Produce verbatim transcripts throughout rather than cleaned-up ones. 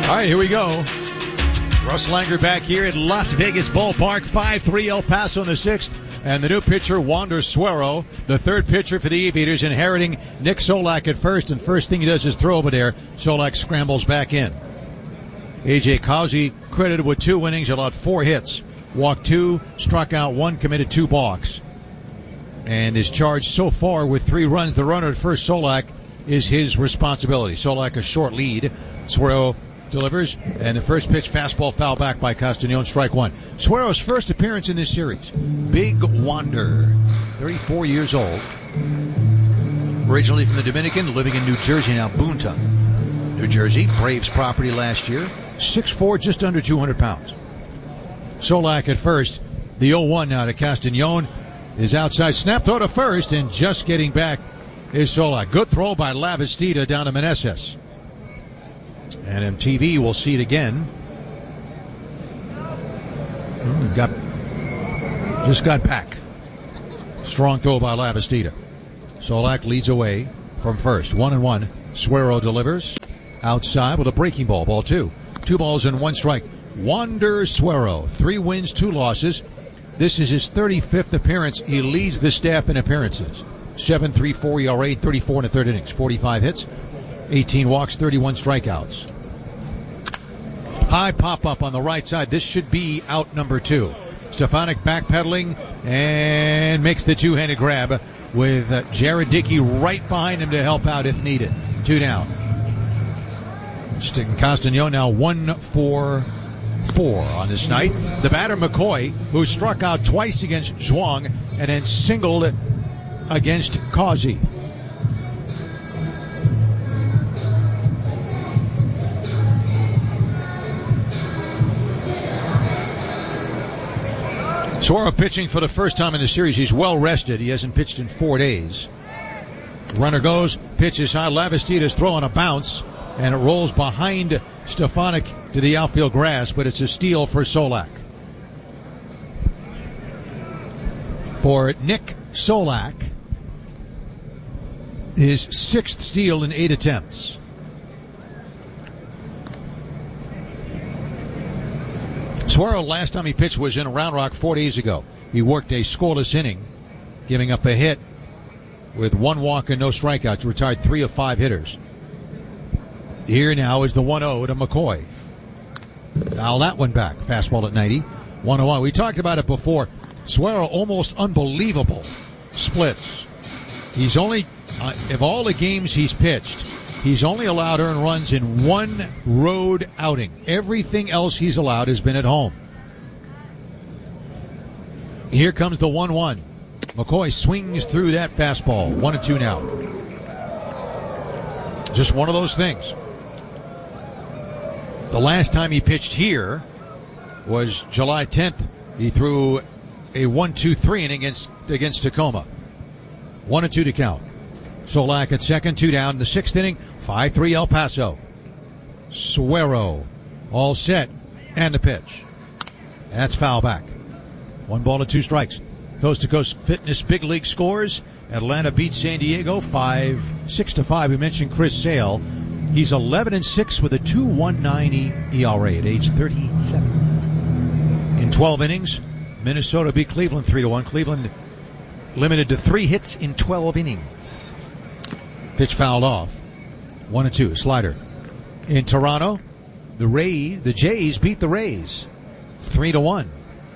All right, here we go. Russ Langer back here at Las Vegas Ballpark. five three El Paso in the sixth. And the new pitcher, Wander Suero, the third pitcher for the Aviators, inheriting Nick Solak at first. And first thing he does is throw over there. Solak scrambles back in. A J Causey credited with two innings, allowed four hits. Walked two, struck out one, committed two balks. And is charged so far with three runs. The runner at first, Solak, is his responsibility. Solak a short lead. Suero delivers, and the first pitch, fastball foul back by Castañón, strike one. Suero's first appearance in this series. Big Wander, thirty-four years old. Originally from the Dominican, living in New Jersey now, Boonton, New Jersey. Braves property last year. six foot four, just under two hundred pounds. Solak at first. The oh one now to Castañón is outside. Snap throw to first, and just getting back is Solak. Good throw by Lavastida down to Meneses. And M T V will see it again. Got, just got back. Strong throw by Lavastida. Solak leads away from first. One and one. Suero delivers. Outside with a breaking ball. Ball two. Two balls and one strike. Wander Suero. Three wins, two losses. This is his thirty-fifth appearance. He leads the staff in appearances. seven three four E R A, thirty-four in the third innings. forty-five hits, eighteen walks, thirty-one strikeouts. High pop-up on the right side. This should be out number two. Stefanik backpedaling and makes the two-handed grab with uh, Jared Dickey right behind him to help out if needed. Two down. Sticking Castañón now one for four on this night. The batter McCoy, who struck out twice against Zhuang and then singled against Causey. Suero pitching for the first time in the series. He's well rested. He hasn't pitched in four days. Runner goes, pitches high. Lavastida's throwing a bounce, and it rolls behind Stefanik to the outfield grass, but it's a steal for Solak. For Nick Solak, his sixth steal in eight attempts. Suero, last time he pitched was in Round Rock four days ago. He worked a scoreless inning, giving up a hit with one walk and no strikeouts. Retired three of five hitters. Here now is the one oh to McCoy. Foul that one back. Fastball at ninety. one oh one. We talked about it before. Suero, almost unbelievable splits. He's only, uh, of all the games he's pitched, he's only allowed earned runs in one road outing. Everything else he's allowed has been at home. Here comes the one one. McCoy swings through that fastball. One and two now. Just one of those things. The last time he pitched here was July tenth. He threw a one two three inning against, against Tacoma. One and two to count. Solak at second, two down. The sixth inning, five three El Paso. Suero all set, and the pitch. That's foul back. One ball and two strikes. Coast to Coast Fitness Big League scores. Atlanta beats San Diego five six to five. We mentioned Chris Sale. He's eleven and six with a two point one nine E R A at age thirty-seven. In twelve innings, Minnesota beat Cleveland three to one. Cleveland limited to three hits in twelve innings. Pitch fouled off. One and two. Slider. In Toronto, the Ray, the Jays beat the Rays three to one.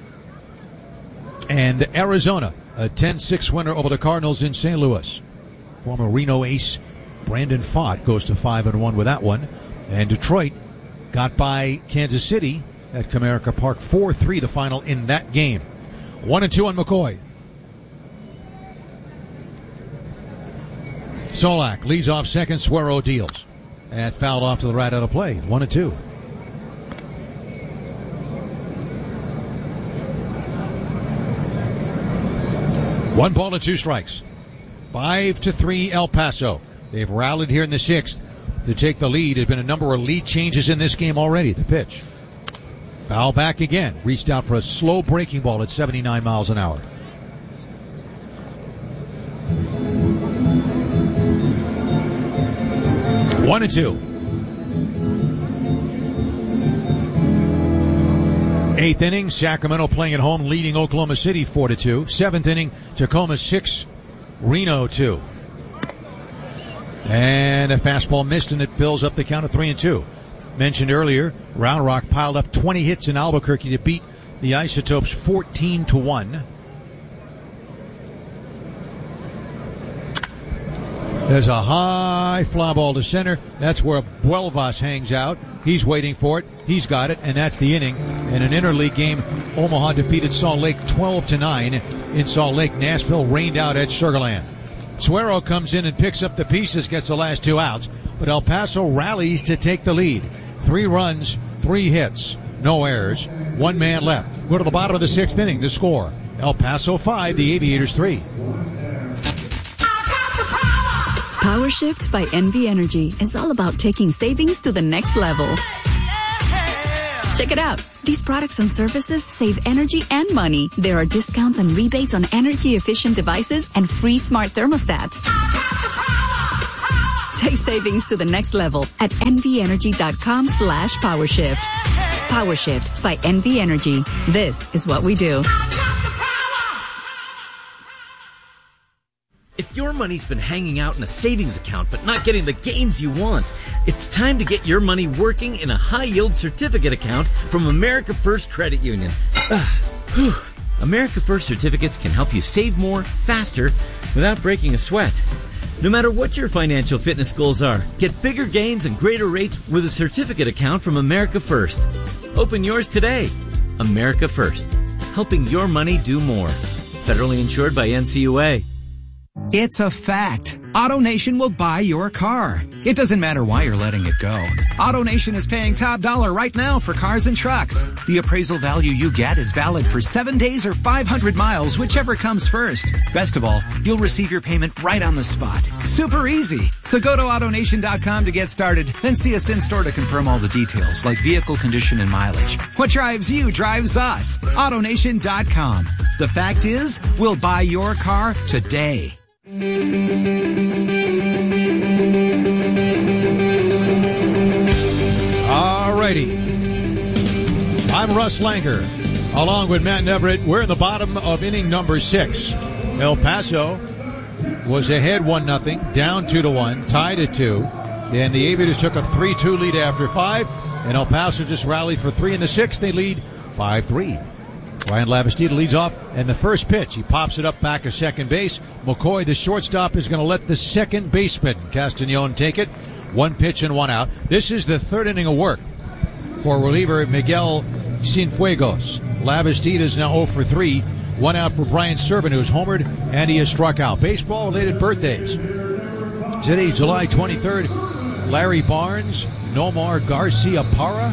And Arizona, a ten six winner over the Cardinals in Saint Louis. Former Reno ace Brandon Pfaadt goes to five and one with that one. And Detroit got by Kansas City at Comerica Park four three, the final in that game. One and two on McCoy. Solak leads off second. Suero deals. And fouled off to the right out of play. One and two. One ball and two strikes. Five to three El Paso. They've rallied here in the sixth to take the lead. There's been a number of lead changes in this game already. The pitch. Foul back again. Reached out for a slow breaking ball at seventy-nine miles an hour. One and two. Eighth inning, Sacramento playing at home, leading Oklahoma City four to two. Seventh inning, Tacoma six, Reno two. And a fastball missed, and it fills up the count of three and two. Mentioned earlier, Round Rock piled up twenty hits in Albuquerque to beat the Isotopes fourteen to one. There's a high fly ball to center. That's where Buelvas hangs out. He's waiting for it. He's got it, and that's the inning. In an interleague game, Omaha defeated Salt Lake twelve to nine. In Salt Lake, Nashville rained out at Sugarland. Suero comes in and picks up the pieces, gets the last two outs, but El Paso rallies to take the lead. Three runs, three hits, no errors, one man left. Go to the bottom of the sixth inning, the score. El Paso five, the Aviators three. Power Shift by N V Energy is all about taking savings to the next level. Check it out. These products and services save energy and money. There are discounts and rebates on energy-efficient devices and free smart thermostats. Take savings to the next level at nvenergy.com slash powershift. PowerShift by N V Energy. This is what we do. If your money's been hanging out in a savings account but not getting the gains you want, it's time to get your money working in a high-yield certificate account from America First Credit Union. America First certificates can help you save more, faster, without breaking a sweat. No matter what your financial fitness goals are, get bigger gains and greater rates with a certificate account from America First. Open yours today. America First, helping your money do more. Federally insured by N C U A. It's a fact. AutoNation will buy your car. It doesn't matter why you're letting it go. AutoNation is paying top dollar right now for cars and trucks. The appraisal value you get is valid for seven days or five hundred miles, whichever comes first. Best of all, you'll receive your payment right on the spot. Super easy. So go to autonation dot com to get started, then see us in store to confirm all the details like vehicle condition and mileage. What drives you drives us. autonation dot com. The fact is, we'll buy your car today. Alrighty. I'm Russ Langer, along with Matt Neverett. We're in the bottom of inning number six. El Paso was ahead one nothing, down two to one, tied at two. And the Aviators took a three two lead after five, and El Paso just rallied for three in the sixth. They lead five three. Ryan Labastida leads off, and the first pitch, he pops it up back at second base. McCoy, the shortstop, is going to let the second baseman, Castañon, take it. One pitch and one out. This is the third inning of work for reliever Miguel Cienfuegos. Labastida is now oh for three. One out for Brian Servin, who's homered, and he has struck out. Baseball-related birthdays. Today, July twenty-third, Larry Barnes, Nomar Garcia Parra,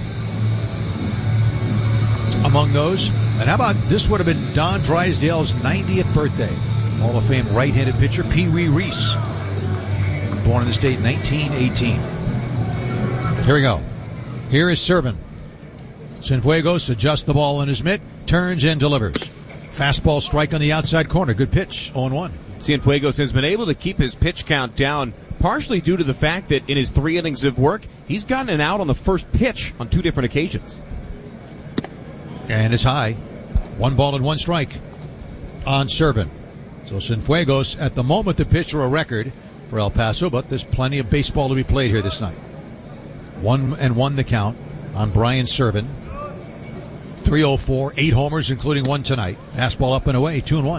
among those. And how about, this would have been Don Drysdale's ninetieth birthday. Hall of Fame right-handed pitcher Pee Wee Reese, born in the state in nineteen eighteen. Here we go. Here is Servin. Cienfuegos adjusts the ball in his mitt, turns and delivers. Fastball strike on the outside corner. Good pitch, oh and one. Cienfuegos has been able to keep his pitch count down, partially due to the fact that in his three innings of work, he's gotten an out on the first pitch on two different occasions. And it's high. One ball and one strike on Servin. So Cienfuegos, at the moment, the pitch for a record for El Paso, but there's plenty of baseball to be played here this night. One and one the count on Brian Servin. three oh four, eight homers, including one tonight. Fastball up and away, two and one.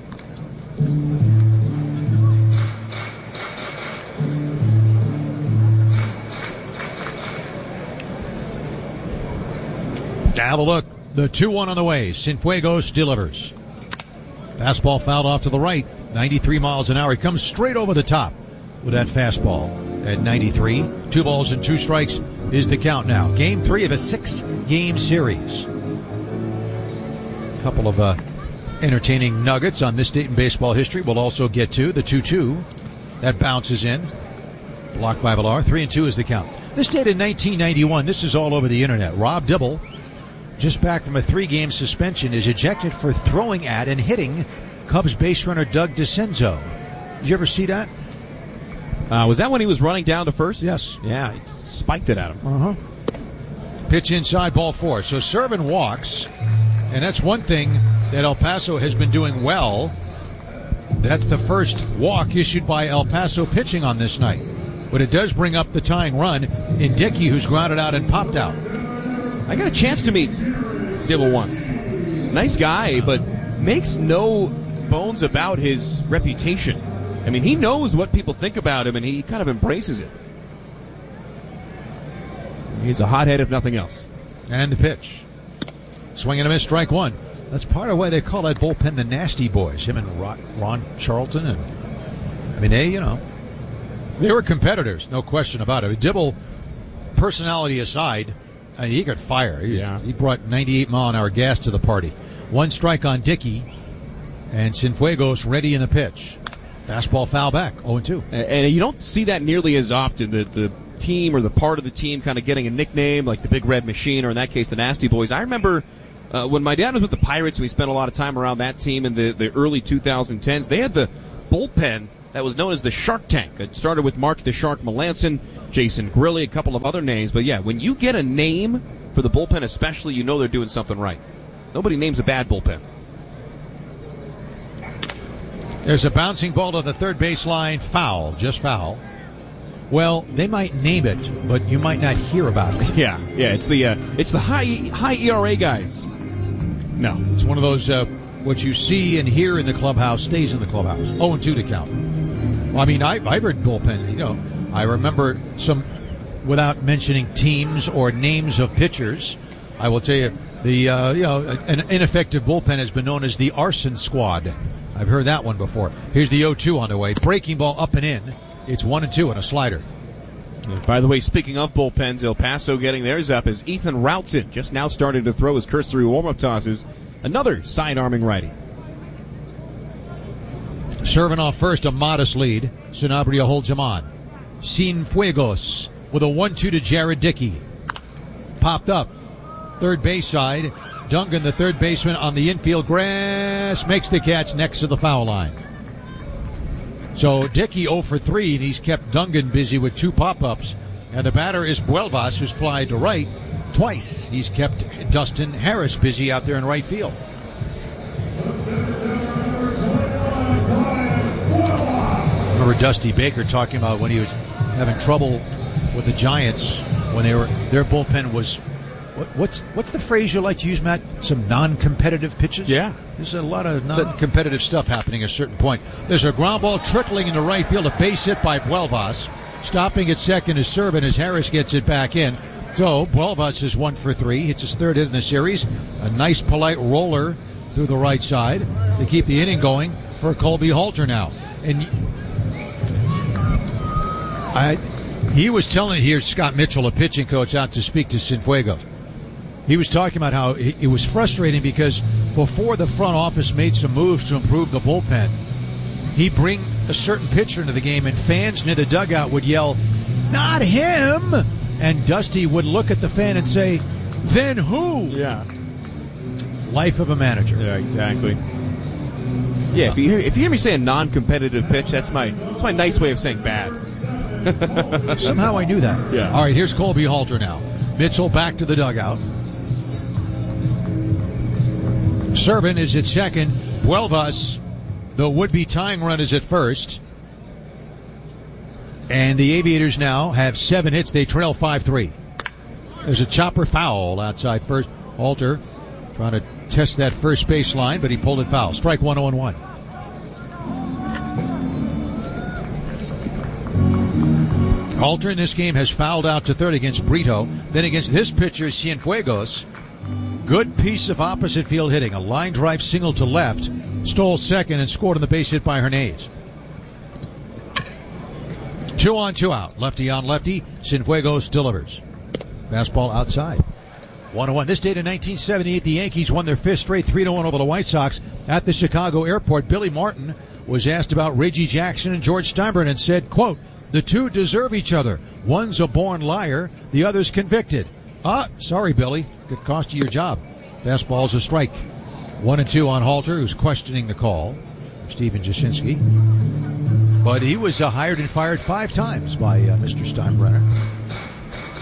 Now the look. The two one on the way. Cienfuegos delivers. Fastball fouled off to the right. ninety-three miles an hour. He comes straight over the top with that fastball at ninety-three. Two balls and two strikes is the count now. Game three of a six-game series. A couple of uh, entertaining nuggets on this date in baseball history we'll also get to. The two two. That bounces in. Blocked by Villar. Three and two is the count. This date in nineteen ninety-one. This is all over the internet. Rob Dibble, just back from a three-game suspension, is ejected for throwing at and hitting Cubs base runner Doug DeCenzo. Did you ever see that? Uh, was that when he was running down to first? Yes. Yeah, he spiked it at him. Uh-huh. Pitch inside, ball four. So Servin walks, and that's one thing that El Paso has been doing well. That's the first walk issued by El Paso pitching on this night. But it does bring up the tying run in Dickey, who's grounded out and popped out. I got a chance to meet Dibble once. Nice guy, but makes no bones about his reputation. I mean, he knows what people think about him, and he kind of embraces it. He's a hothead, if nothing else. And the pitch. Swing and a miss, strike one. That's part of why they call that bullpen the Nasty Boys. Him and Ron Charlton. And I mean, they, you know, they were competitors, no question about it. Dibble, personality aside, I mean, he could fire. He, was, yeah. he brought ninety-eight mile an hour gas to the party. One strike on Dickey, and Cienfuegos ready in the pitch. Fastball foul back, oh and two. And, and you don't see that nearly as often. The, the team or the part of the team kind of getting a nickname like the Big Red Machine, or in that case the Nasty Boys. I remember uh, when my dad was with the Pirates, we spent a lot of time around that team in the, the early twenty tens. They had the bullpen that was known as the Shark Tank. It started with Mark the Shark Melanson, Jason Grilli, a couple of other names. But yeah, when you get a name for the bullpen especially, you know they're doing something right. Nobody names a bad bullpen. There's a bouncing ball to the third baseline, foul, just foul. Well, they might name it, but you might not hear about it. Yeah, yeah, it's the uh, it's the high high E R A guys. No, it's one of those uh, what you see and hear in the clubhouse stays in the clubhouse. oh and two to count. Well, I mean, I, I've heard bullpen. You know, I remember some, without mentioning teams or names of pitchers. I will tell you, the uh, you know, an ineffective bullpen has been known as the Arson Squad. I've heard that one before. Here's the oh two on the way. Breaking ball up and in. It's one and two and a slider. And by the way, speaking of bullpens, El Paso getting theirs up as Ethan Routson just now started to throw his cursory warm-up tosses. Another side-arming righty. Serving off first, a modest lead. Sanabria holds him on. Cienfuegos with a one two to Jared Dickey. Popped up. Third base side. Dungan, the third baseman on the infield grass, makes the catch next to the foul line. So Dickey oh for three, and he's kept Dungan busy with two pop-ups. And the batter is Buelvas, who's fly to right twice. He's kept Dustin Harris busy out there in right field. Remember Dusty Baker talking about when he was having trouble with the Giants when they were their bullpen was what, what's what's the phrase you like to use, Matt? Some non-competitive pitches? Yeah. There's a lot of non-competitive stuff happening at a certain point. There's a ground ball trickling into right field, a base hit by Buelvas. Stopping at second is Servin as Harris gets it back in. So Buelvas is one for three. Hits his third hit in the series. A nice, polite roller through the right side to keep the inning going for Colby Halter now. And I, he was telling, here's Scott Mitchell, a pitching coach, out to speak to Cienfuegos. He was talking about how it was frustrating because before the front office made some moves to improve the bullpen, he'd bring a certain pitcher into the game and fans near the dugout would yell, "Not him!" And Dusty would look at the fan and say, "Then who?" Yeah. Life of a manager. Yeah, exactly. Yeah, if you hear, if you hear me say a non-competitive pitch, that's my that's my nice way of saying bad. Somehow I knew that. Yeah. All right, here's Colby Halter now. Mitchell back to the dugout. Servin is at second. Buelvas, the would-be tying run, is at first. And the Aviators now have seven hits. They trail five three. There's a chopper foul outside first. Halter trying to test that first base line, but he pulled it foul. Strike one, oh and one. Halter in this game has fouled out to third against Brito. Then against this pitcher, Cienfuegos. Good piece of opposite field hitting. A line drive single to left. Stole second and scored on the base hit by Hernandez. Two on, two out. Lefty on lefty. Cienfuegos delivers. Fastball outside. one oh one. This date in nineteen seventy-eight, the Yankees won their fifth straight three to one over the White Sox at the Chicago airport. Billy Martin was asked about Reggie Jackson and George Steinbrenner and said, quote, "The two deserve each other. One's a born liar. The other's convicted." Ah, sorry, Billy. Could cost you your job. Fastball's a strike. One and two on Halter, who's questioning the call. Stephen Jasinski. But he was uh, hired and fired five times by uh, Mister Steinbrenner.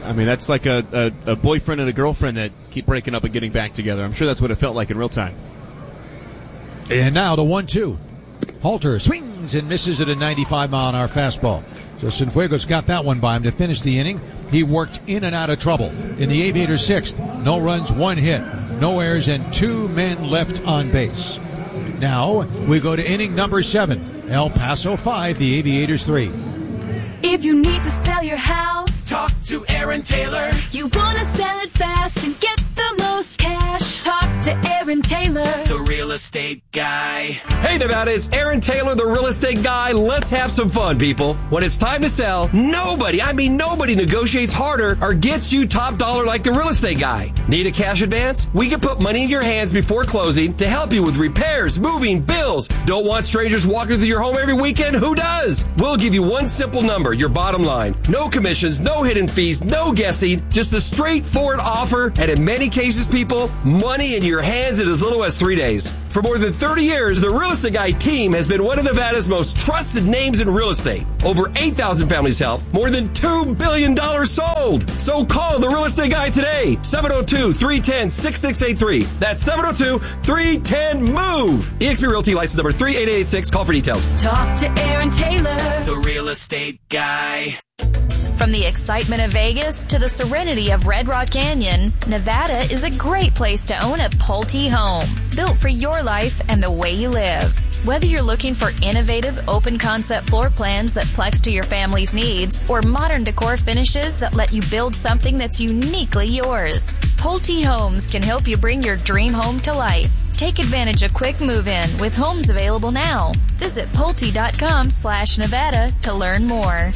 I mean, that's like a, a, a boyfriend and a girlfriend that keep breaking up and getting back together. I'm sure that's what it felt like in real time. And now the one two. Halter swings and misses at a ninety-five mile an hour fastball. So Cienfuegos got that one by him to finish the inning. He worked in and out of trouble. In the Aviators' sixth, no runs, one hit, no errors, and two men left on base. Now we go to inning number seven. El Paso five, the Aviators three. If you need to sell your house, talk to Aaron Taylor. You want to sell it fast and get the most cash, talk to Aaron Taylor, the real estate guy. Hey Nevada, it's Aaron Taylor, the real estate guy. Let's have some fun, people. When it's time to sell, nobody, I mean nobody negotiates harder or gets you top dollar like the real estate guy. Need a cash advance? We can put money in your hands before closing to help you with repairs, moving, bills. Don't want strangers walking through your home every weekend? Who does? We'll give you one simple number, your bottom line. No commissions, no hidden fees, no guessing, just a straightforward offer, and in many cases, people, money in your hands in as little as three days. For more than thirty years, the Real Estate Guy team has been one of Nevada's most trusted names in real estate. Over eight thousand families helped, more than two billion dollars sold. So call the Real Estate Guy today, seven oh two, three one oh, six six eight three. That's seven oh two, three one oh, MOVE. E X P Realty license number three eight eight eight six. Call for details. talk to Aaron Taylor, The real estate guy. From the excitement of Vegas to the serenity of Red Rock Canyon, Nevada is a great place to own a Pulte home, built for your life and the way you live. Whether you're looking for innovative, open-concept floor plans that flex to your family's needs, or modern decor finishes that let you build something that's uniquely yours, Pulte Homes can help you bring your dream home to life. Take advantage of quick move-in with homes available now. Visit Pulte.com slash Nevada to learn more.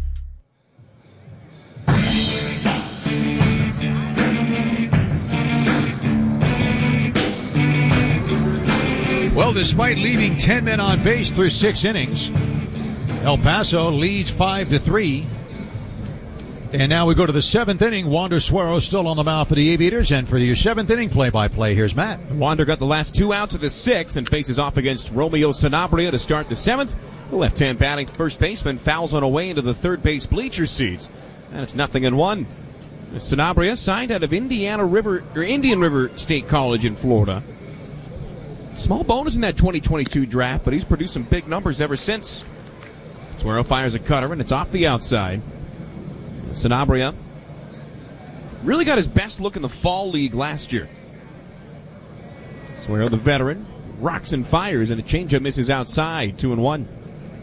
Well, despite leaving ten men on base through six innings, El Paso leads five to three. And now we go to the seventh inning. Wander Suero still on the mound for the Aviators. And for your seventh inning play-by-play, here's Matt. Wander got the last two outs of the sixth and faces off against Romeo Sanabria to start the seventh. The left-hand batting first baseman fouls on a way into the third base bleacher seats. And it's nothing in one. Sanabria signed out of Indiana River or Indian River State College in Florida. Small bonus in that twenty twenty-two draft, but he's produced some big numbers ever since. Suero fires a cutter, and it's off the outside. Sanabria really got his best look in the fall league last year. Suero, the veteran, rocks and fires, and a changeup misses outside, two and one.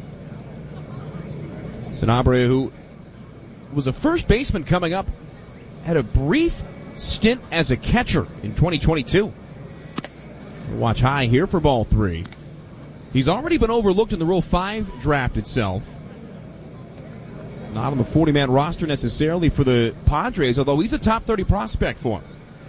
Sanabria, who was a first baseman coming up, had a brief stint as a catcher in twenty twenty-two. Watch high here for ball three. He's already been overlooked in the Rule five draft itself. Not on the forty-man roster necessarily for the Padres, although he's a top thirty prospect for him.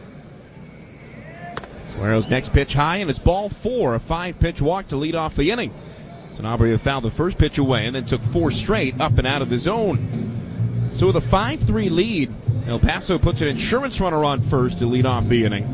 Suero's next pitch high, and it's ball four, a five-pitch walk to lead off the inning. Sanabria fouled the first pitch away and then took four straight up and out of the zone. So with a five three lead, El Paso puts an insurance runner on first to lead off the inning.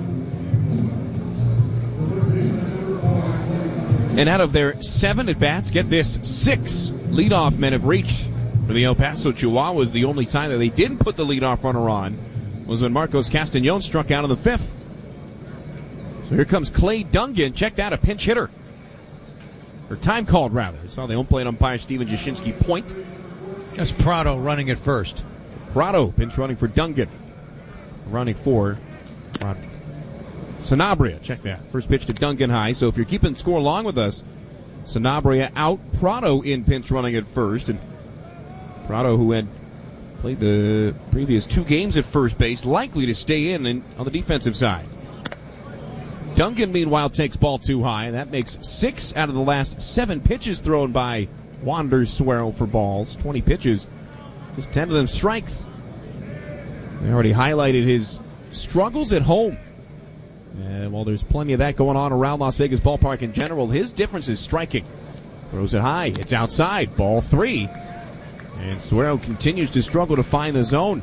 And out of their seven at-bats, get this, six leadoff men have reached for the El Paso Chihuahuas. The only time that they didn't put the leadoff runner on was when Marcos Castañon struck out in the fifth. So here comes Clay Dungan. Check that, a pinch hitter. Or time called, rather. I saw the home plate umpire Steven Jashinsky point. That's Prado running at first. Prado, pinch running for Dungan. Running for Prado. Sanabria, check that. First pitch to Dungan high. So if you're keeping score along with us, Sanabria out, Prado in pinch running at first. And Prado, who had played the previous two games at first base, likely to stay in and on the defensive side. Dungan, meanwhile, takes ball too high. That makes six out of the last seven pitches thrown by Wander Suero for balls. twenty pitches, just ten of them strikes. They already highlighted his struggles at home. And while there's plenty of that going on around Las Vegas ballpark in general, his difference is striking. Throws it high. It's outside. Ball three. And Suero continues to struggle to find the zone.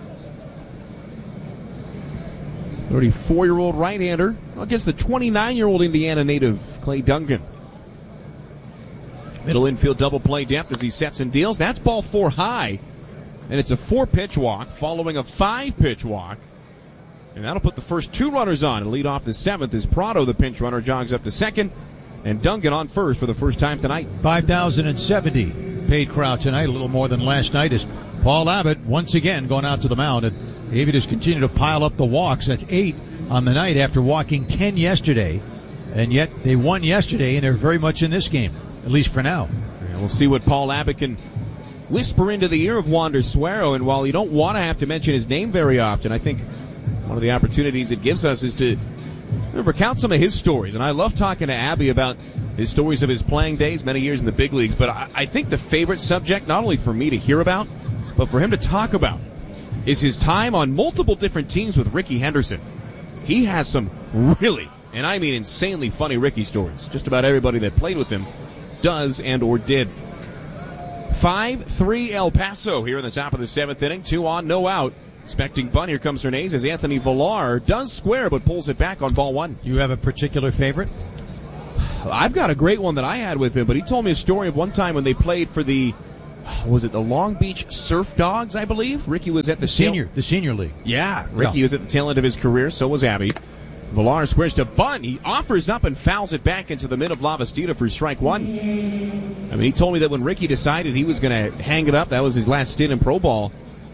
thirty-four-year-old right-hander against the twenty-nine-year-old Indiana native, Clay Dungan. Middle infield double play depth as he sets and deals. That's ball four high. and it's a four-pitch walk following a five-pitch walk. And that'll put the first two runners on and lead off the seventh as Prado, the pinch runner, jogs up to second. And Duncan on first for the first time tonight. five thousand seventy paid crowd tonight, a little more than last night, as Paul Abbott once again going out to the mound. And the Aviators continue to pile up the walks. That's eight on the night after walking ten yesterday. And yet they won yesterday, and they're very much in this game, at least for now. And we'll see what Paul Abbott can whisper into the ear of Wander Suero. And while you don't want to have to mention his name very often, I think one of the opportunities it gives us is to recount some of his stories. And I love talking to Abby about his stories of his playing days, many years in the big leagues. But I, I think the favorite subject, not only for me to hear about, but for him to talk about, is his time on multiple different teams with Rickey Henderson. He has some really, and I mean insanely funny Rickey stories. Just about everybody that played with him does and or did. five three El Paso here in the top of the seventh inning. Two on, no out. Expecting bunt. Here comes Hernandez as Anthony Villar does square but pulls it back on ball one. You have a particular favorite? I've got a great one that I had with him, but he told me a story of one time when they played for the, was it the Long Beach Surf Dogs, I believe? Rickey was at the, the senior, tail- the senior league. Yeah, Rickey yeah. was at the tail end of his career. So was Abby. Villar squares to bunt. He offers up and fouls it back into the mid of Lavastida for strike one. I mean, he told me that when Rickey decided he was going to hang it up, that was his last stint in pro ball.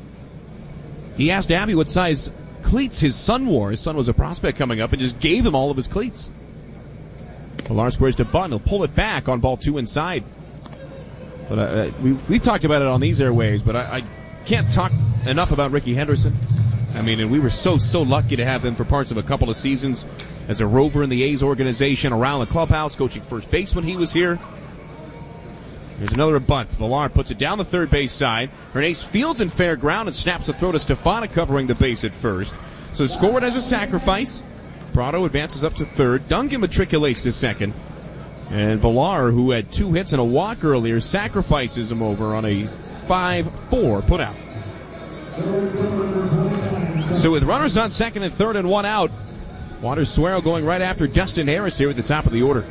He asked Abby what size cleats his son wore. His son was a prospect coming up and just gave him all of his cleats. Villar squares to bunt. He'll pull it back on ball two inside. But uh, we've, we've talked about it on these airwaves, but I, I can't talk enough about Rickey Henderson. I mean, and we were so, so lucky to have him for parts of a couple of seasons as a rover in the A's organization, around the clubhouse, coaching first base when he was here. Here's another bunt. Villar puts it down the third base side. Hernandez fields in fair ground and snaps a throw to Stefana, covering the base at first. So scored as a sacrifice. Prado advances up to third. Duncan matriculates to second. And Villar, who had two hits and a walk earlier, sacrifices him over on a five four putout. So with runners on second and third and one out, Wander Suero going right after Justin Harris here at the top of the order.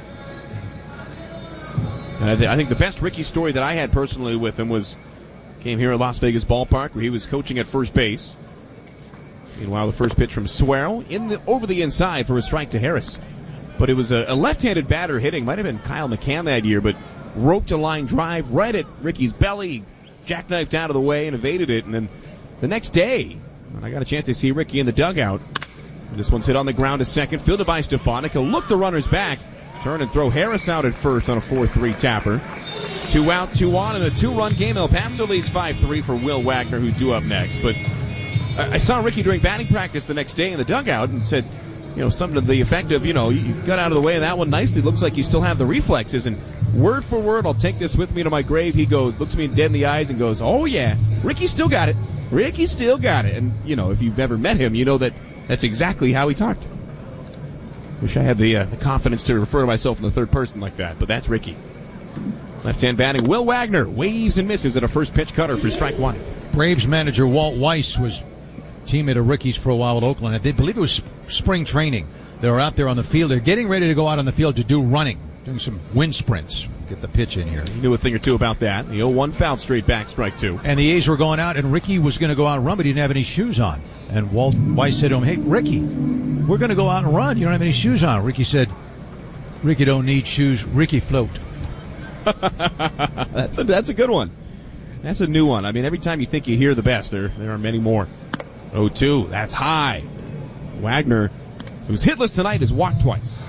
And I, th- I think the best Rickey story that I had personally with him was came here at Las Vegas Ballpark where he was coaching at first base. Meanwhile, the first pitch from Suero in the over the inside for a strike to Harris. But it was a, a left-handed batter hitting. Might have been Kyle McCann that year, but roped a line drive right at Rickey's belly, jackknifed out of the way and evaded it. And then the next day, when I got a chance to see Rickey in the dugout, this one's hit on the ground to second, fielded by Stefanic. He'll look the runners back, turn and throw Harris out at first on a four three tapper. Two out, two on, and a two-run game. El Paso leads five three for Will Wagner, who's due up next. But I saw Rickey during batting practice the next day in the dugout and said, you know, something to the effect of, you know, you got out of the way of that one nicely. Looks like you still have the reflexes. And word for word, I'll take this with me to my grave. He goes, looks me dead in the eyes and goes, oh, yeah, Rickey still got it. Rickey still got it. And, you know, if you've ever met him, you know that that's exactly how he talked. Wish I had the, uh, the confidence to refer to myself in the third person like that, but that's Rickey. Left-hand batting, Will Wagner waves and misses at a first pitch cutter for strike one. Braves manager Walt Weiss was teammate of Rickey's for a while at Oakland. They believe it was sp- spring training. They were out there on the field. They're getting ready to go out on the field to do running, doing some wind sprints. Get the pitch in here. He knew a thing or two about that. The oh one fouled straight back, strike two. And the A's were going out, and Rickey was going to go out and run, but he didn't have any shoes on. And Walt Weiss said to him, hey, Rickey, we're going to go out and run. You don't have any shoes on. Rickey said, Rickey don't need shoes. Rickey float. that's, a, that's a good one. That's a new one. I mean, every time you think you hear the best, there, there are many more. oh two, that's high. Wagner, who's hitless tonight, has walked twice.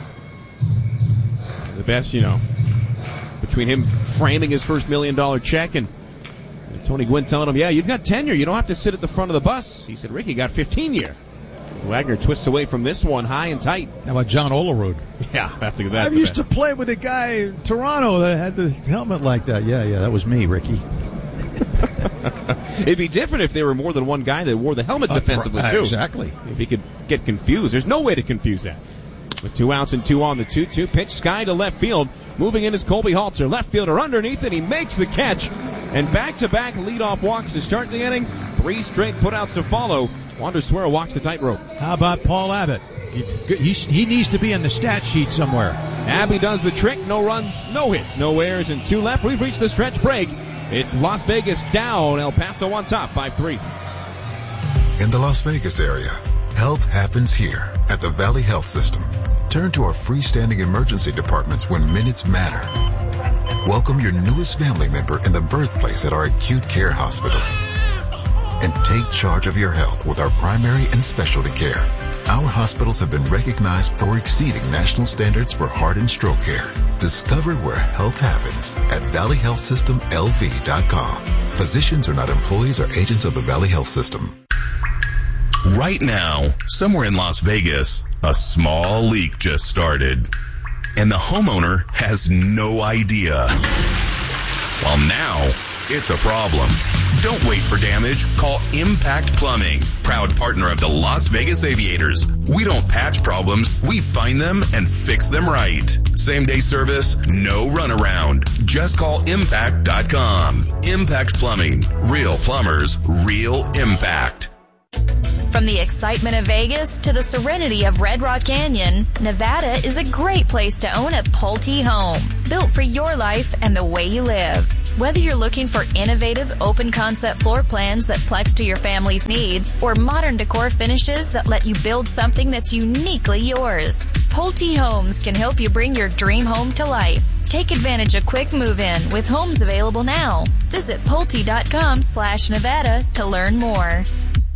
The best, you know, between him framing his first million dollar check and Tony Gwynn telling him, yeah, you've got tenure. You don't have to sit at the front of the bus. He said, Rickey got fifteen year. Wagner twists away from this one high and tight. How about John Olerud? Yeah, that's a good. I used to play with a guy in Toronto that had the helmet like that. Yeah, yeah, that was me, Rickey. It'd be different if there were more than one guy that wore the helmet defensively, uh, too. Exactly. If he could get confused. There's no way to confuse that. With two outs and two on, the two two pitch, Sky to left field. Moving in is Colby Halter. Left fielder underneath it. He makes the catch. And back-to-back leadoff walks to start the inning. Three straight putouts to follow. Wander Suero walks the tightrope. How about Paul Abbott? He, he, he needs to be on the stat sheet somewhere. Abby does the trick. No runs, no hits, no errors, and two left. We've reached the stretch break. It's Las Vegas down, El Paso on top, five three. In the Las Vegas area, health happens here at the Valley Health System. Turn to our freestanding emergency departments when minutes matter. Welcome your newest family member in the birthplace at our acute care hospitals. And take charge of your health with our primary and specialty care. Our hospitals have been recognized for exceeding national standards for heart and stroke care. Discover where health happens at valley health system l v dot com. Physicians are not employees or agents of the Valley Health System. Right now, somewhere in Las Vegas, a small leak just started. And the homeowner has no idea. Well, now, it's a problem. Don't wait for damage. Call Impact Plumbing, proud partner of the Las Vegas Aviators. We don't patch problems. We find them and fix them right. Same day service, no runaround. Just call impact dot com. Impact Plumbing. Real plumbers, real impact. From the excitement of Vegas to the serenity of Red Rock Canyon, Nevada is a great place to own a Pulte home, built for your life and the way you live. Whether you're looking for innovative, open-concept floor plans that flex to your family's needs, or modern decor finishes that let you build something that's uniquely yours, Pulte Homes can help you bring your dream home to life. Take advantage of quick move-in with homes available now. Visit Pulte dot com slash Nevada to learn more.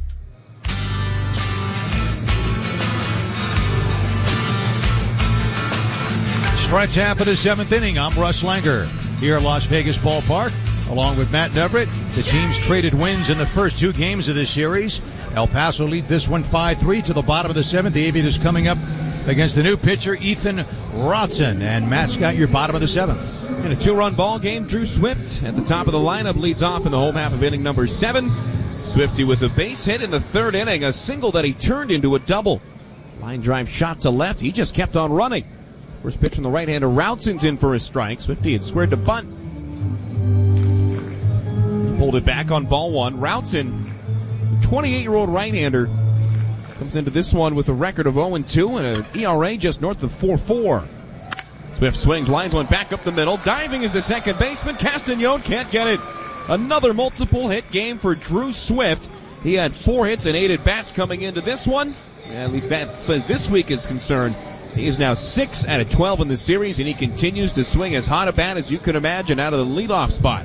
Stretch half of the seventh inning. I'm Russ Langer here at Las Vegas Ballpark, along with Matt Neverett. The teams traded wins in the first two games of this series. El Paso leads this one five three to the bottom of the seventh. The Aviators coming up against the new pitcher, Ethan Rotson. And Matt's got your bottom of the seventh. In a two-run ball game, Drew Swift at the top of the lineup leads off in the home half of inning number seven. Swifty with a base hit in the third inning, a single that he turned into a double. Line drive shot to left. He just kept on running. First pitch from the right-hander, Routson's in for a strike. Swifty had squared to bunt. Pulled it back on ball one. Routson, twenty-eight-year-old right-hander, comes into this one with a record of oh and two and an E R A just north of four four. Swift swings, lines one back up the middle. Diving is the second baseman. Castagnone can't get it. Another multiple hit game for Drew Swift. He had four hits and eight at-bats coming into this one. At least that this week is concerned. He is now six out of twelve in the series, and he continues to swing as hot a bat as you can imagine out of the leadoff spot.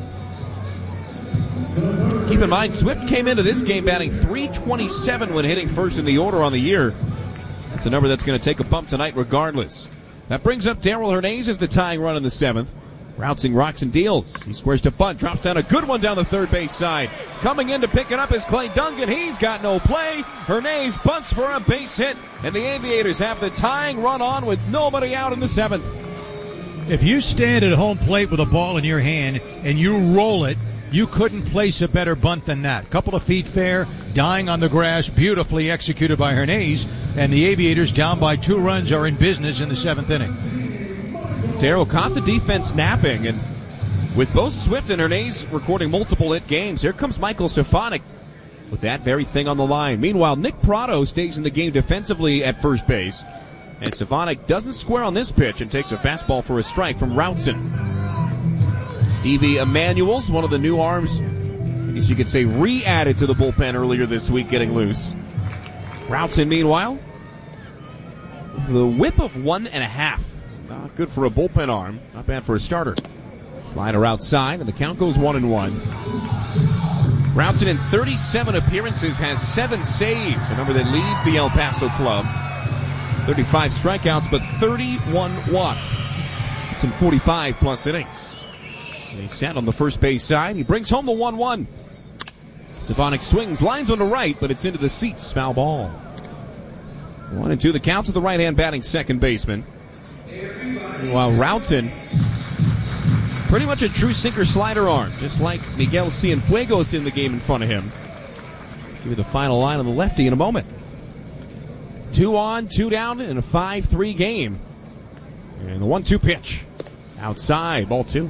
Keep in mind, Swift came into this game batting three twenty-seven when hitting first in the order on the year. That's a number that's going to take a bump tonight regardless. That brings up Darrell Hernandez as the tying run in the seventh. Routsing rocks and deals. He squares to bunt, drops down a good one down the third base side. Coming in to pick it up is Clay Duncan. He's got no play. Hernandez bunts for a base hit, and the Aviators have the tying run on with nobody out in the seventh. If you stand at home plate with a ball in your hand and you roll it, you couldn't place a better bunt than that. Couple of feet fair, dying on the grass, beautifully executed by Hernandez, and the Aviators down by two runs are in business in the seventh inning. Darrell caught the defense napping, and with both Swift and Hernandez recording multiple hit games, here comes Michael Stefanik with that very thing on the line. Meanwhile, Nick Prado stays in the game defensively at first base, and Stefanik doesn't square on this pitch and takes a fastball for a strike from Routson. Stevie Emanuel's one of the new arms, I guess you could say, re-added to the bullpen earlier this week, getting loose. Routson, meanwhile, the whip of one and a half. Not good for a bullpen arm. Not bad for a starter. Slider outside, and the count goes one and one. Routson in thirty-seven appearances has seven saves, a number that leads the El Paso club. thirty-five strikeouts, but thirty-one walks. It's in forty-five plus innings. And he sat on the first base side. He brings home the one one. Stefanik swings, lines on the right, but it's into the seats. Foul ball. One and two, the count to the right-hand batting second baseman. While Routson, pretty much a true sinker slider arm, just like Miguel Cienfuegos in the game in front of him. Give you the final line on the lefty in a moment. Two on, two down in a five three game. And the one two pitch. Outside, ball two.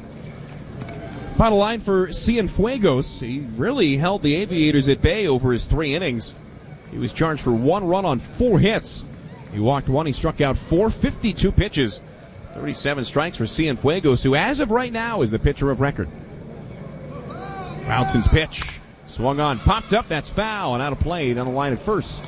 Final line for Cienfuegos. He really held the Aviators at bay over his three innings. He was charged for one run on four hits. He walked one, he struck out four, fifty-two pitches. thirty-seven strikes for Cienfuegos, who as of right now is the pitcher of record. Routson's pitch. Swung on, popped up, that's foul, and out of play down the line at first.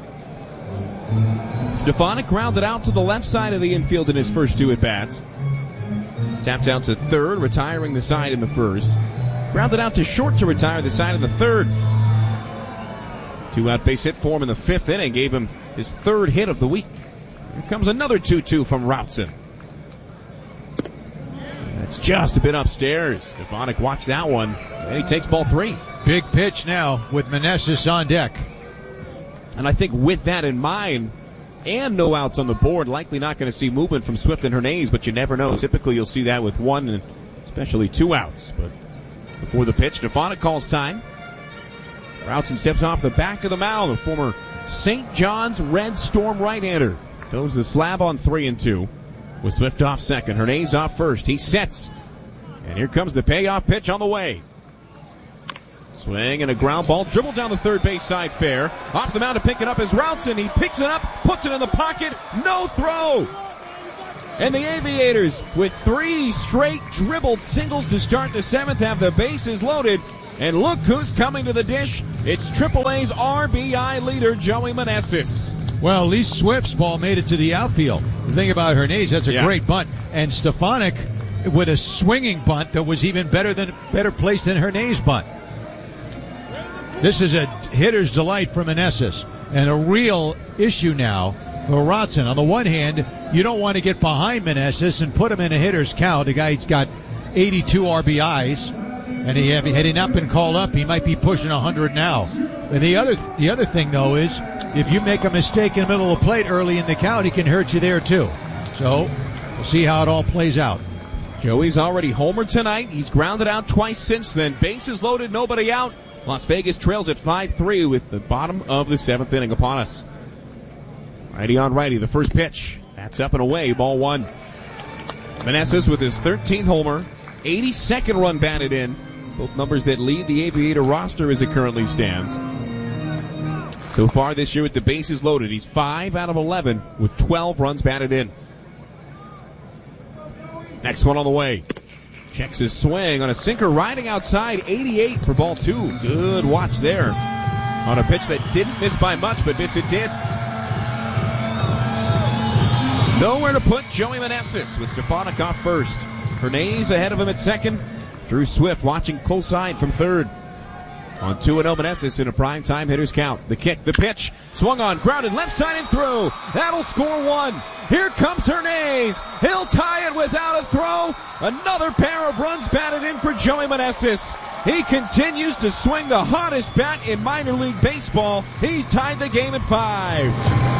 Stefanik grounded out to the left side of the infield in his first two at-bats. Tapped out to third, retiring the side in the first. Grounded out to short to retire the side in the third. Two-out base hit for him in the fifth inning, gave him his third hit of the week. Here comes another two two from Routson. That's just a bit upstairs. Stefanik watched that one, and he takes ball three. Big pitch now with Meneses on deck. And I think with that in mind, and no outs on the board, likely not going to see movement from Swift and Hernandez, but you never know. Typically you'll see that with one and especially two outs. But before the pitch, Stefanik calls time. Routson steps off the back of the mound. The former Saint John's Red Storm right-hander goes the slab on three and two. With Swift off second, Hernandez off first. He sets. And here comes the payoff pitch on the way. Swing and a ground ball. Dribble down the third base side fair. Off the mound to pick it up is Routson. He picks it up, puts it in the pocket. No throw. And the Aviators, with three straight dribbled singles to start the seventh, have the bases loaded. And look who's coming to the dish. It's triple A's R B I leader, Joey Meneses. Well, at least Swift's ball made it to the outfield. The thing about Hernandez, that's a yeah. great bunt. And Stefanik with a swinging bunt that was even better than better placed than Hernandez's bunt. This is a hitter's delight for Meneses, and a real issue now for Routson. On the one hand, you don't want to get behind Meneses and put him in a hitter's count. The guy's got eighty-two R B Is, and he had he not been called up, he might be pushing one hundred now. And the other the other thing, though, is if you make a mistake in the middle of the plate early in the count, he can hurt you there, too. So we'll see how it all plays out. Joey's already homered tonight. He's grounded out twice since then. Bases loaded, nobody out. Las Vegas trails at five three with the bottom of the seventh inning upon us. Righty on righty, the first pitch. That's up and away, ball one. Meneses with his thirteenth homer, eighty-second run batted in. Both numbers that lead the Aviator roster as it currently stands. So far this year with the bases loaded, he's five out of eleven with twelve runs batted in. Next one on the way. Checks his swing on a sinker riding outside, eighty-eight for ball two. Good watch there on a pitch that didn't miss by much, but this it did. Nowhere to put Joey Meneses with Stefanik off first. Hernandez ahead of him at second. Drew Swift watching close side from third. On two and oh Meneses in a primetime hitter's count. The kick, the pitch, swung on, grounded left side and through. That'll score one. Here comes Hernandez. He'll tie it without a throw. Another pair of runs batted in for Joey Meneses. He continues to swing the hottest bat in minor league baseball. He's tied the game at five.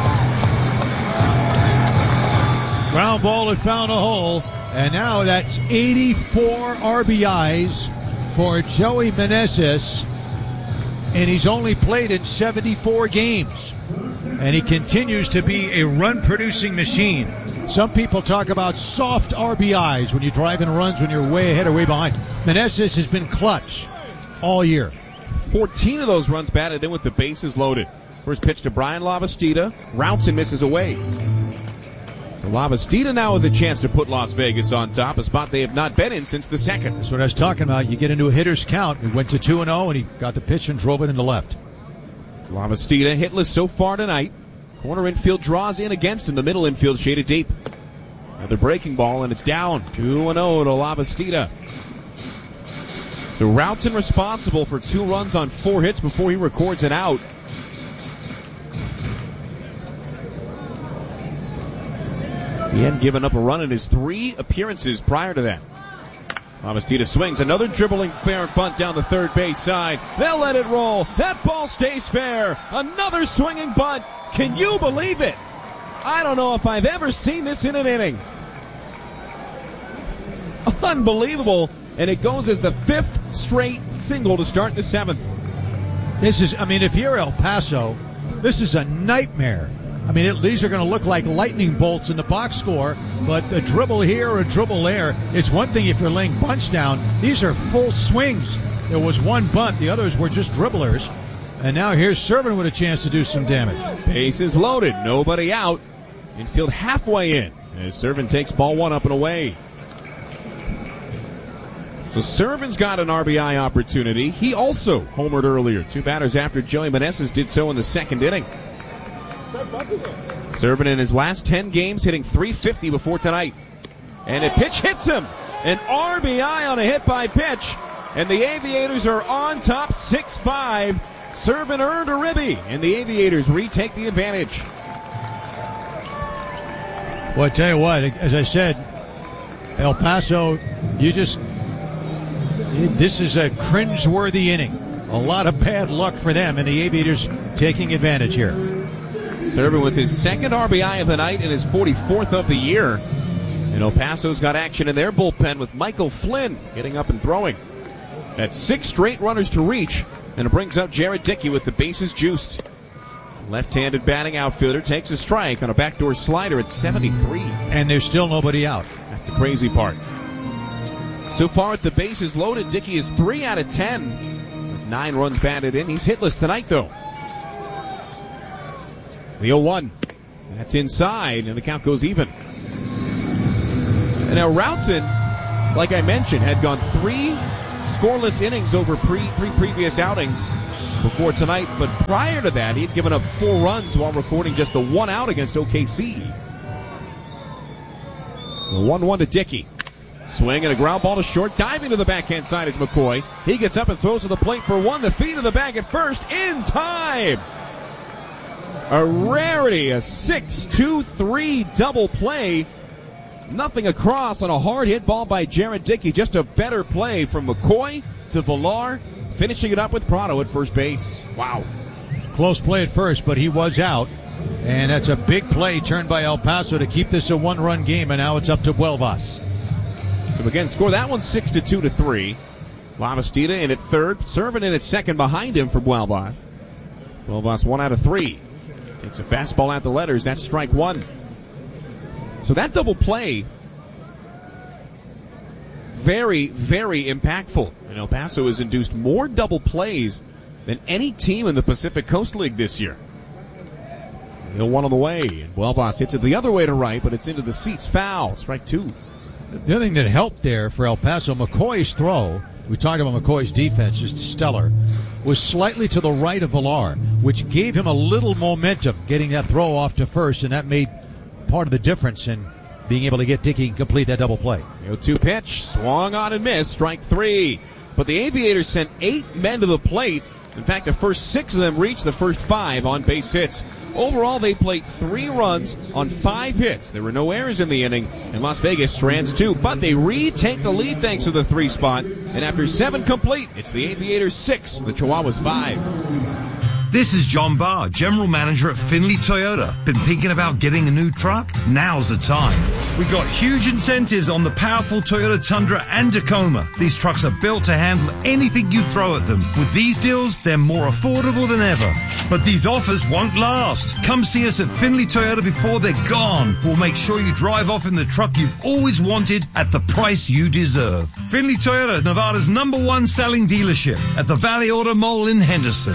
Ground ball had found a hole, and now that's eighty-four R B Is for Joey Meneses. And he's only played in seventy-four games. And he continues to be a run-producing machine. Some people talk about soft R B Is when you're driving runs when you're way ahead or way behind. Meneses has been clutch all year. fourteen of those runs batted in with the bases loaded. First pitch to Brian Lavastida. Routson misses away. Lavastida now with a chance to put Las Vegas on top, a spot they have not been in since the second. That's what I was talking about. You get into a hitter's count. He went to two and oh, and he got the pitch and drove it into left. Lavastida hitless so far tonight. Corner infield draws in against in the middle infield shaded deep. Another breaking ball, and it's down. two and oh to Lavastida. So Routson responsible for two runs on four hits before he records an out. He hadn't given up a run in his three appearances prior to that. Lavastida swings. Another dribbling fair bunt down the third base side. They'll let it roll. That ball stays fair. Another swinging bunt. Can you believe it? I don't know if I've ever seen this in an inning. Unbelievable. And it goes as the fifth straight single to start the seventh. This is, I mean, if you're El Paso, this is a nightmare. I mean, it, these are going to look like lightning bolts in the box score, but a dribble here or a dribble there, it's one thing if you're laying bunts down. These are full swings. There was one bunt. The others were just dribblers. And now here's Servin with a chance to do some damage. Bases loaded. Nobody out. Infield halfway in as Servin takes ball one up and away. So Servin's got an R B I opportunity. He also homered earlier. Two batters after Joey Meneses did so in the second inning. Servin in his last ten games hitting three fifty before tonight. And a pitch hits him. An R B I on a hit by pitch. And the Aviators are on top six five. Servin earned a ribby, and the Aviators retake the advantage. Well, I tell you what, as I said, El Paso, you just, this is a cringeworthy inning. A lot of bad luck for them, and the Aviators taking advantage here. Servin with his second R B I of the night and his forty-fourth of the year. And El Paso's got action in their bullpen with Michael Flynn getting up and throwing. That's six straight runners to reach, and it brings up Jared Dickey with the bases juiced. Left-handed batting outfielder takes a strike on a backdoor slider at seventy-three. And there's still nobody out. That's the crazy part. So far with the bases loaded, Dickey is three out of ten. With nine runs batted in. He's hitless tonight, though. The oh one. That's inside, and the count goes even. And now Routzen, like I mentioned, had gone three scoreless innings over pre, three previous outings before tonight, but prior to that, he had given up four runs while recording just the one out against O K C. The one one to Dickey. Swing and a ground ball to short. Diving to the backhand side is McCoy. He gets up and throws to the plate for one. The feet of the bag at first in time. A rarity, a six two three double play. Nothing across on a hard hit ball by Jared Dickey. Just a better play from McCoy to Villar, finishing it up with Prado at first base. Wow. Close play at first, but he was out. And that's a big play turned by El Paso to keep this a one-run game, and now it's up to Buelvas. So again, score that one six to two to three. Lavastida in at third, Servin in at second behind him for Buelvas. Buelvas one out of three. Takes a fastball at the letters. That's strike one. So that double play, very, very impactful. And El Paso has induced more double plays than any team in the Pacific Coast League this year. The one on the way, and Buelvas hits it the other way to right, but it's into the seats. Foul. Strike two. The other thing that helped there for El Paso, McCoy's throw, we talked about McCoy's defense, just stellar, was slightly to the right of Villar, which gave him a little momentum getting that throw off to first, and that made part of the difference in being able to get Dickey and complete that double play. The oh two pitch, swung on and missed, strike three. But the Aviators sent eight men to the plate. In fact, the first six of them reached the first five on base hits. Overall, they played three runs on five hits. There were no errors in the inning, and Las Vegas strands two. But they retake the lead thanks to the three spot. And after seven complete, it's the Aviators six, the Chihuahuas five. This is John Barr, General Manager at Finley Toyota. Been thinking about getting a new truck? Now's the time. We got huge incentives on the powerful Toyota Tundra and Tacoma. These trucks are built to handle anything you throw at them. With these deals, they're more affordable than ever. But these offers won't last. Come see us at Finley Toyota before they're gone. We'll make sure you drive off in the truck you've always wanted at the price you deserve. Finley Toyota, Nevada's number one selling dealership at the Valley Auto Mall in Henderson.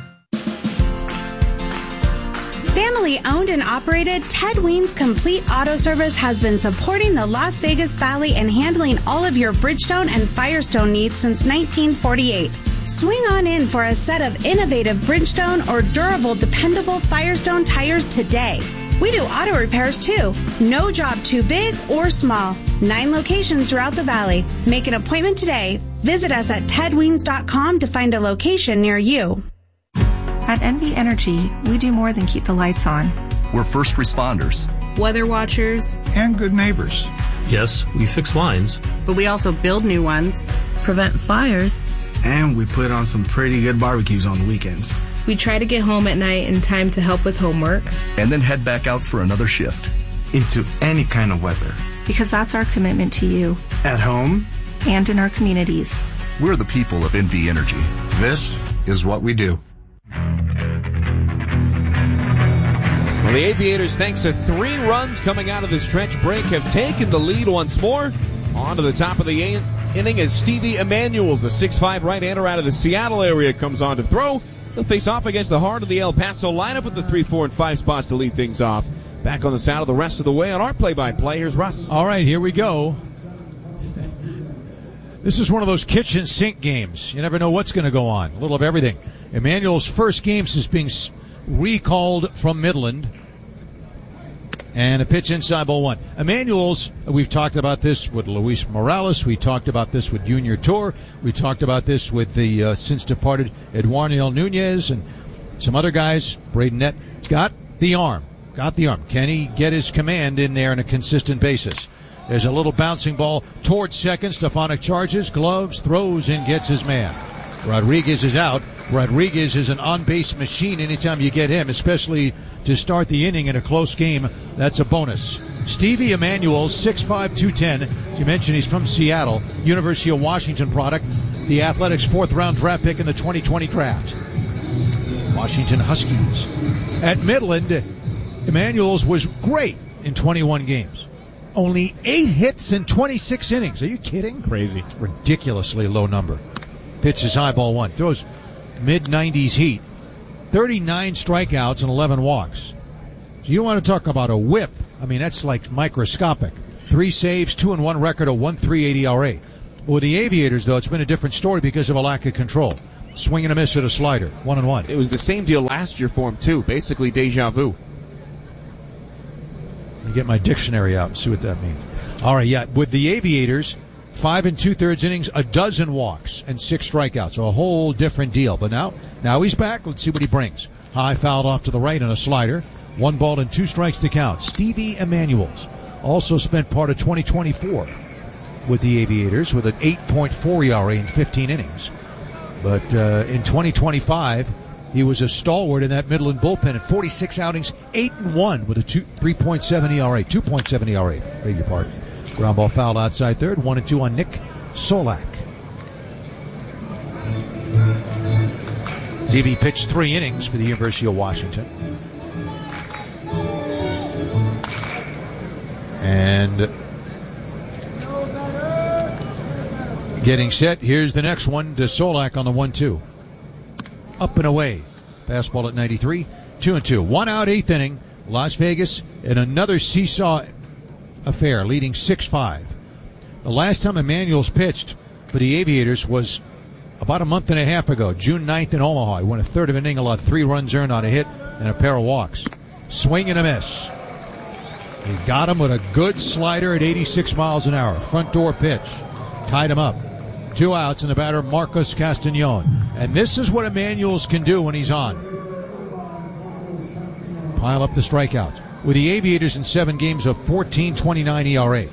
Family owned and operated, Ted Ween's Complete Auto Service has been supporting the Las Vegas Valley and handling all of your Bridgestone and Firestone needs since nineteen forty-eight. Swing on in for a set of innovative Bridgestone or durable, dependable Firestone tires today. We do auto repairs too. No job too big or small. Nine locations throughout the valley. Make an appointment today. Visit us at ted weens dot com to find a location near you. At N V Energy, we do more than keep the lights on. We're first responders, weather watchers, and good neighbors. Yes, we fix lines, but we also build new ones, prevent fires, and we put on some pretty good barbecues on the weekends. We try to get home at night in time to help with homework, and then head back out for another shift. Into any kind of weather. Because that's our commitment to you. At home. And in our communities. We're the people of N V Energy. This is what we do. Well, the Aviators, thanks to three runs coming out of the stretch break, have taken the lead once more. On to the top of the inning as Stevie Emanuels, the six five right-hander out of the Seattle area, comes on to throw. They'll face off against the heart of the El Paso lineup with the three, four, and five spots to lead things off. Back on the saddle the rest of the way on our play-by-play. Here's Russ. All right, here we go. This is one of those kitchen sink games. You never know what's going to go on. A little of everything. Emmanuel's first game is being recalled from Midland. And a pitch inside ball one. Emmanuel's, we've talked about this with Luis Morales. We talked about this with Junior Tour. We talked about this with the uh, since departed Eduardo Nunez and some other guys. Braden Nett. Got the arm. Got the arm. Can he get his command in there on a consistent basis? There's a little bouncing ball towards second. Stefanik charges, gloves, throws, and gets his man. Rodriguez is out. Rodriguez is an on-base machine anytime you get him, especially to start the inning in a close game. That's a bonus. Stevie Emmanuel, six five, two ten. As you mentioned, he's from Seattle, University of Washington product. The Athletics' fourth-round draft pick in the twenty twenty draft. Washington Huskies. At Midland, Emmanuel's was great in twenty-one games. Only eight hits in twenty-six innings. Are you kidding? Crazy. Ridiculously low number. Pitch is high ball one. Throws mid nineties heat. thirty-nine strikeouts and eleven walks. So you want to talk about a whip. I mean, that's like microscopic. Three saves, two and one record, a one point three eight E R A. With the Aviators, though, it's been a different story because of a lack of control. Swing and a miss at a slider. One and one. It was the same deal last year for him, too. Basically deja vu. Let me get my dictionary out and see what that means. All right, yeah. With the Aviators, five and two-thirds innings, a dozen walks, and six strikeouts. So a whole different deal. But now, now he's back. Let's see what he brings. High fouled off to the right on a slider. One ball and two strikes to count. Stevie Emmanuel's also spent part of twenty twenty-four with the Aviators with an eight point four E R A in fifteen innings. But uh, in twenty twenty-five, he was a stalwart in that Midland bullpen at forty-six outings, eight and one with a two, three point seven E R A, two point seven E R A, beg your pardon. Ground ball fouled outside third, one and two on Nick Solak. D B pitched three innings for the University of Washington. And getting set, here's the next one to Solak on the one two. Up and away. Fastball at ninety-three. Two and two. One out, eighth inning. Las Vegas in another seesaw affair, leading six five. The last time Emmanuel's pitched for the Aviators was about a month and a half ago, June ninth in Omaha. He went a third of an inning, allowed three runs earned on a hit and a pair of walks. Swing and a miss. He got him with a good slider at eighty-six miles an hour. Front door pitch. Tied him up. Two outs, and the batter, Marcos Castañon. And this is what Emmanuel's can do when he's on. Pile up the strikeouts. With the Aviators in seven games of fourteen twenty-nine E R A.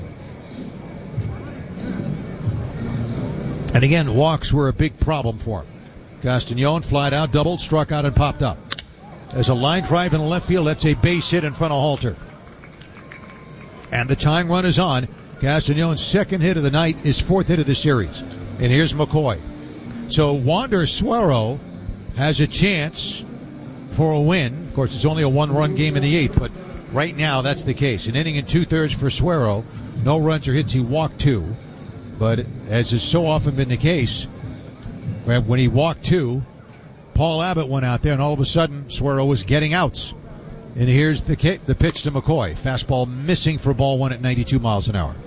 And again, walks were a big problem for him. Castañon flied out, doubled, struck out, and popped up. There's a line drive in the left field. That's a base hit in front of Halter. And the tying run is on. Castañon's second hit of the night, his fourth hit of the series. And here's McCoy. So Wander Suero has a chance for a win. Of course, it's only a one-run game in the eighth, but right now that's the case. An inning and two-thirds for Suero. No runs or hits. He walked two. But as has so often been the case, when he walked two, Paul Abbott went out there, and all of a sudden, Suero was getting outs. And here's the kick, the pitch to McCoy. Fastball missing for ball one at ninety-two miles an hour.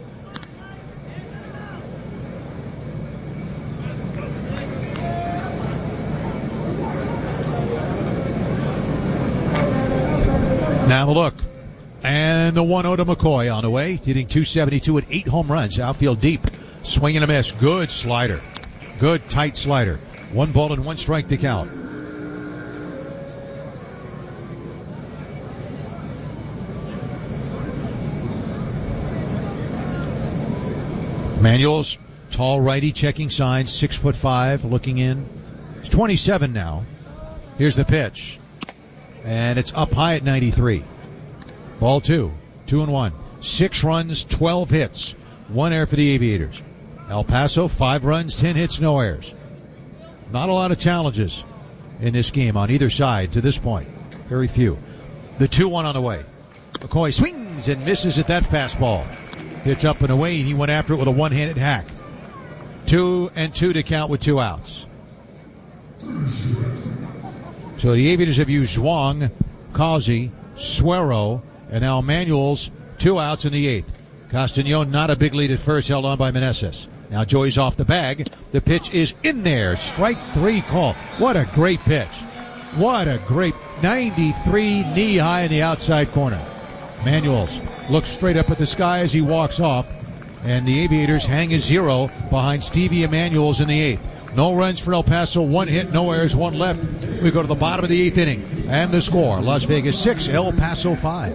Now the look. And the one oh to McCoy on the way. Hitting two seventy-two at eight home runs. Outfield deep. Swing and a miss. Good slider. Good tight slider. One ball and one strike to count. Emmanuel's tall righty checking signs. Six foot five looking in. He's twenty-seven now. Here's the pitch. And it's up high at ninety-three. Ball two. Two and one. Six runs, twelve hits. One error for the Aviators. El Paso, five runs, ten hits, no errors. Not a lot of challenges in this game on either side to this point. Very few. The two one on the way. McCoy swings and misses at that fastball. Pitch up and away, and he went after it with a one-handed hack. Two and two to count with two outs. So the Aviators have used Zhuang, Causey, Suero, and now Emmanuel's two outs in the eighth. Castañon not a big lead at first, held on by Meneses. Now Joey's off the bag. The pitch is in there. Strike three call. What a great pitch. What a great ninety-three knee high in the outside corner. Manuels looks straight up at the sky as he walks off. And the Aviators hang a zero behind Stevie Emanuels in the eighth. No runs for El Paso, one hit, no errors, one left. We go to the bottom of the eighth inning. And the score, Las Vegas six, El Paso five.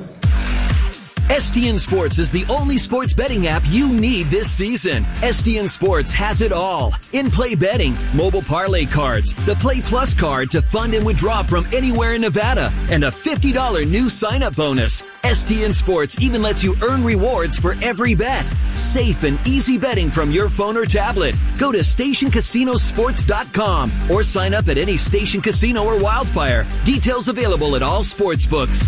S T N Sports is the only sports betting app you need this season. S T N Sports has it all. In-play betting, mobile parlay cards, the Play Plus card to fund and withdraw from anywhere in Nevada, and a fifty dollars new sign-up bonus. S T N Sports even lets you earn rewards for every bet. Safe and easy betting from your phone or tablet. Go to station casino sports dot com or sign up at any Station Casino or Wildfire. Details available at all sports books.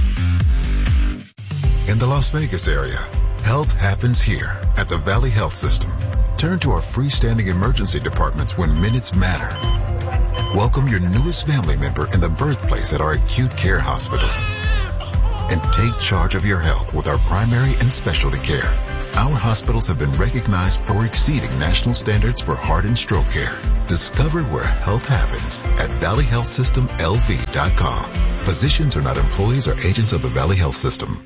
In the Las Vegas area, health happens here at the Valley Health System. Turn to our freestanding emergency departments when minutes matter. Welcome your newest family member in the birthplace at our acute care hospitals. And take charge of your health with our primary and specialty care. Our hospitals have been recognized for exceeding national standards for heart and stroke care. Discover where health happens at valley health system l v dot com. Physicians are not employees or agents of the Valley Health System.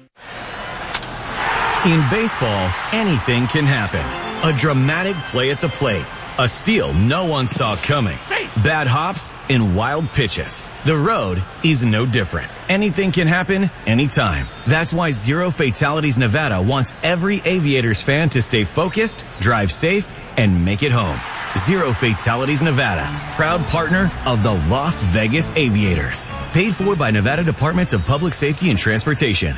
In baseball, anything can happen. A dramatic play at the plate. A steal no one saw coming. Bad hops and wild pitches. The road is no different. Anything can happen anytime. That's why Zero Fatalities Nevada wants every Aviators fan to stay focused, drive safe, and make it home. Zero Fatalities Nevada, proud partner of the Las Vegas Aviators. Paid for by Nevada Departments of Public Safety and Transportation.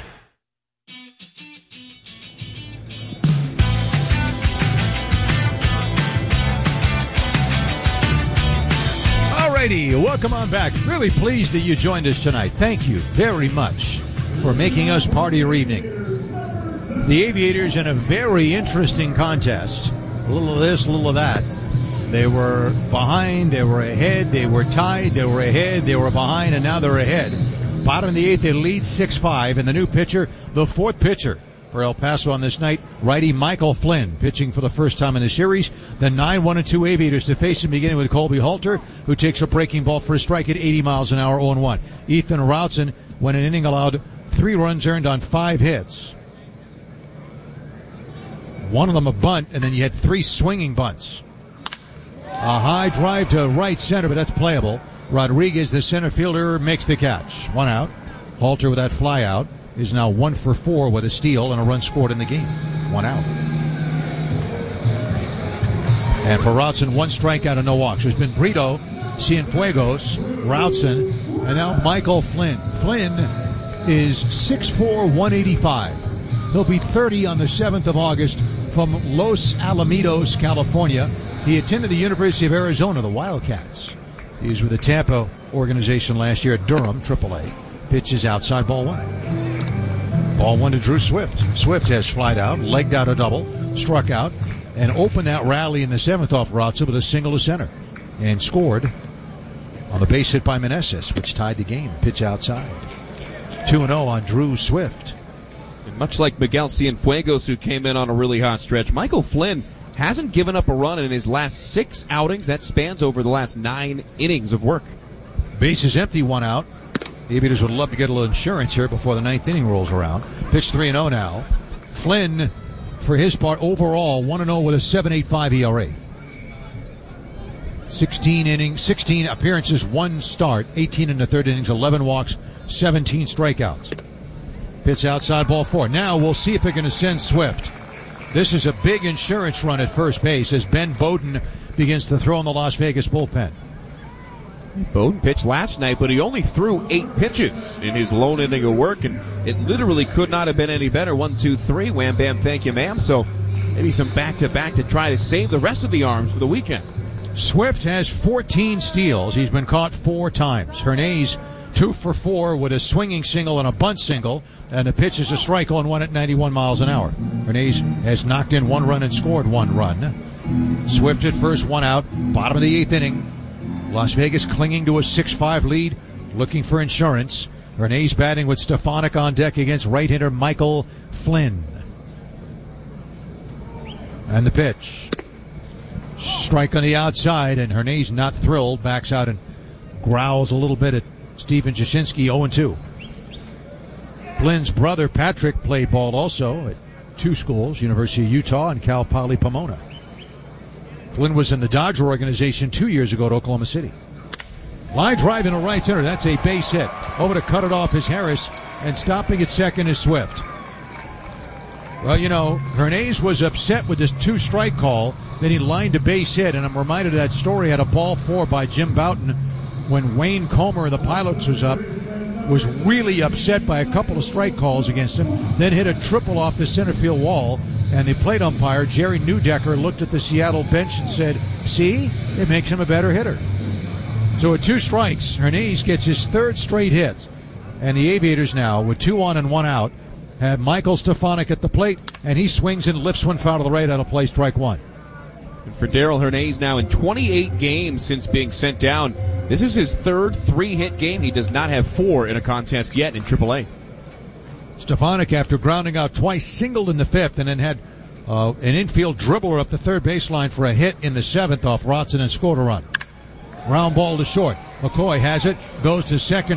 Welcome on back. Really pleased that you joined us tonight. Thank you very much for making us part of your evening. The Aviators in a very interesting contest. A little of this, a little of that. They were behind, they were ahead, they were tied, they were ahead, they were behind, and now they're ahead. Bottom of the eighth, they lead six five, and the new pitcher, the fourth pitcher for El Paso on this night, righty Michael Flynn, pitching for the first time in the series. The nine one and two Aviators to face him, beginning with Colby Halter, who takes a breaking ball for a strike at eighty miles an hour, oh and one. Ethan Routson, when an inning allowed three runs earned on five hits. One of them a bunt, and then you had three swinging bunts. A high drive to right center, but that's playable. Rodriguez, the center fielder, makes the catch. One out. Halter with that fly out is now one for four with a steal and a run scored in the game. One out. And for Routson, one strikeout and no walks. There's been Brito, Cienfuegos, Routson, and now Michael Flynn. Flynn is six four, one eighty-five. He'll be thirty on the seventh of August from Los Alamitos, California. He attended the University of Arizona, the Wildcats. He was with the Tampa organization last year at Durham, triple A. Pitches outside, ball one. Ball one to Drew Swift. Swift has flied out, legged out a double, struck out, and opened that rally in the seventh off Routson with a single to center. And scored on the base hit by Meneses, which tied the game. Pitch outside. two and oh on Drew Swift. And much like Miguel Cienfuegos, who came in on a really hot stretch, Michael Flynn hasn't given up a run in his last six outings. That spans over the last nine innings of work. Base is empty, one out. The Aviators would love to get a little insurance here before the ninth inning rolls around. Pitch three and oh now. Flynn, for his part, overall, one and oh with a seven point eight five E R A. sixteen innings, sixteen appearances, one start, eighteen in the third innings, eleven walks, seventeen strikeouts. Pitch outside, ball four. Now we'll see if they're going to send Swift. This is a big insurance run at first base as Ben Bowden begins to throw in the Las Vegas bullpen. Bowden pitched last night, but he only threw eight pitches in his lone inning of work, and it literally could not have been any better. One, two, three, wham, bam, thank you, ma'am. So maybe some back-to-back to try to save the rest of the arms for the weekend. Swift has fourteen steals. He's been caught four times. Hernandez, two for four with a swinging single and a bunt single, and the pitch is a strike on one at ninety-one miles an hour. Hernandez has knocked in one run and scored one run. Swift at first, one out, bottom of the eighth inning. Las Vegas clinging to a six five lead, looking for insurance. Hernandez batting with Stefanik on deck against right-hander Michael Flynn. And the pitch. Strike on the outside, and Hernandez not thrilled, backs out and growls a little bit at Stephen Jasinski, oh and two. Flynn's brother Patrick played ball also at two schools, University of Utah and Cal Poly Pomona. Flynn was in the Dodger organization two years ago at Oklahoma City. Line drive into right center. That's a base hit. Over to cut it off is Harris, and stopping at second is Swift. Well, you know, Hernandez was upset with this two-strike call. Then he lined a base hit, and I'm reminded of that story at a ball four by Jim Bouton when Wayne Comer of the Pilots was up, was really upset by a couple of strike calls against him, then hit a triple off the center field wall, and the plate umpire, Jerry Neudecker, looked at the Seattle bench and said, see, it makes him a better hitter. So at two strikes, Hernandez gets his third straight hit, and the Aviators now, with two on and one out, have Michael Stefanik at the plate, and he swings and lifts one foul to the right out of play, strike one. And for Darell Hernandez now in twenty-eight games since being sent down, this is his third three-hit game. He does not have four in a contest yet in triple A. Stefanik, after grounding out twice, singled in the fifth, and then had uh, an infield dribbler up the third baseline for a hit in the seventh off Rotson and scored a run. Ground ball to short. McCoy has it, goes to second.